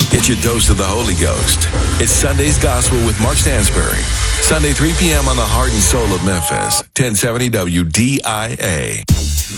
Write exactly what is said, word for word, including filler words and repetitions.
Get your dose of the Holy Ghost. It's Sunday's Gospel with Mark Stansbury. Sunday, three p.m. on the Heart and Soul of Memphis, ten seventy W D I A.